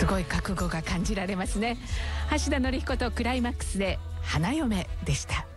すごい覚悟が感じられますね。橋田紀彦とクライマックスで花嫁でした。